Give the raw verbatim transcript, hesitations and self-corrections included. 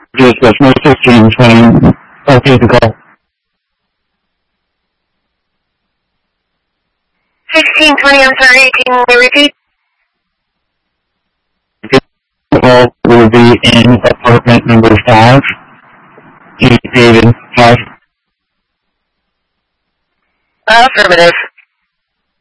Just decimal fifteen twenty. Okay, the call. Sixteen twenty. I'm sorry. Can you repeat? The call will be in apartment number five. East Haven, five. Affirmative.